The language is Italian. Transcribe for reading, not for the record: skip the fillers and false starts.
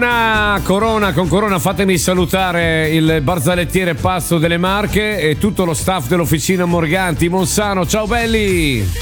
Con Corona fatemi salutare il barzalettiere pazzo delle Marche e tutto lo staff dell'Officina Morganti. Monsano, ciao belli!